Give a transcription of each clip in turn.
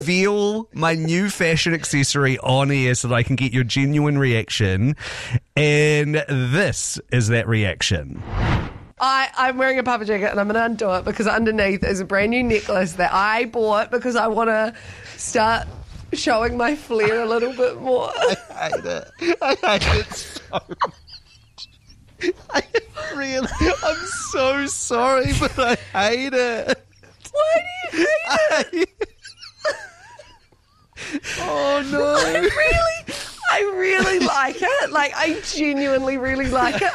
reveal my new fashion accessory on air so that I can get your genuine reaction. And this is that reaction. I'm wearing a puffer jacket and I'm going to undo it because underneath is a brand new necklace that I bought because I want to start showing my flair a little bit more. I hate it. I hate it so much. I'm so sorry, but I hate it. Why do you hate it? Oh, no. I really like it. Like, I genuinely really like it.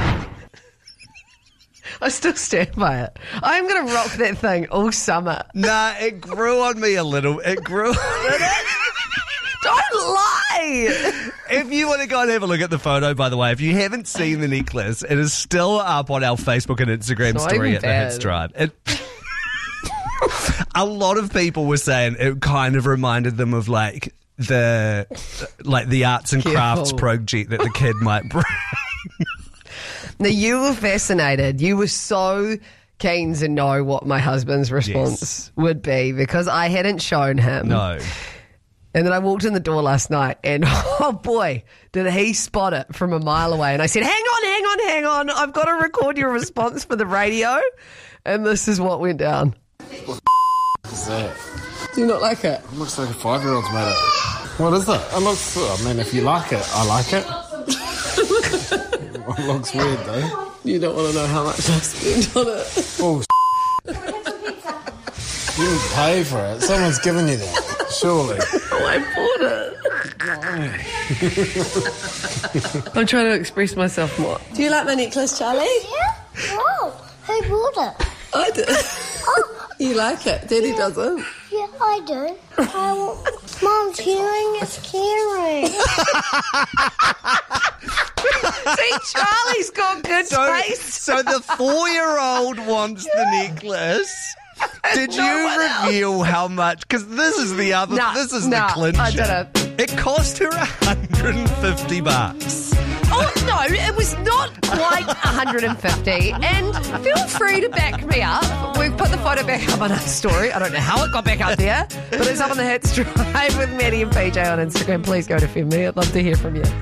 I still stand by it. I'm going to rock that thing all summer. Nah, it grew on me a little. It grew. Don't lie. If you want to go and have a look at the photo, by the way, if you haven't seen the necklace, it is still up on our Facebook and Instagram story at the Hits Drive. A lot of people were saying it kind of reminded them of like the arts and crafts project that the kid might bring. Now, you were fascinated. You were so keen to know what my husband's response would be because I hadn't shown him. No. And then I walked in the door last night and, oh boy, did he spot it from a mile away. And I said, hang on. I've got to record your response for the radio. And this is what went down. What is that? Do you not like it? It looks like a 5-year-old's made it. What is it? It looks, I mean, if you like it, I like it. It looks weird, though. You don't want to know how much I spent on it. Oh, you didn't pay for it. Someone's given you that, surely. Oh, I bought it. I'm trying to express myself more. Do you like my necklace, Charlie? Yeah? Wow. Who bought it? I did. Oh. You like it? Daddy doesn't. Yeah, I do. Mom's hearing is caring. See, Charlie's got good taste. So the 4-year-old wants the necklace. Did you reveal how much? Because this is the other. This is the clincher. I didn't. It cost her $150. Oh, no, it was not quite 150. And feel free to back me up. We've put the photo back up on our story. I don't know how it got back up there, but it's up on the Hits Drive with Maddie and PJ on Instagram. Please go to FM me. I'd love to hear from you.